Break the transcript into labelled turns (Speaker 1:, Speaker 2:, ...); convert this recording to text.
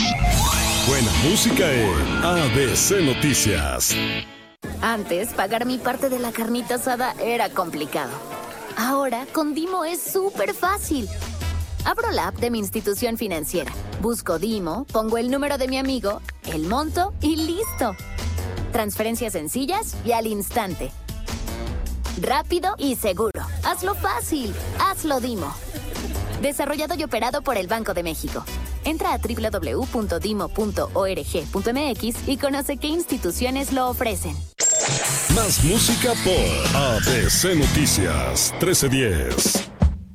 Speaker 1: Buena música en ABC Noticias.
Speaker 2: Antes, pagar mi parte de la carnita asada era complicado. Ahora, con Dimo es súper fácil. Abro la app de mi institución financiera, busco Dimo, pongo el número de mi amigo, el monto y ¡listo! Transferencias sencillas y al instante. Rápido y seguro. Hazlo fácil. Hazlo Dimo. Desarrollado y operado por el Banco de México. Entra a www.dimo.org.mx y conoce qué instituciones lo ofrecen.
Speaker 1: Más música por ABC Noticias 1310.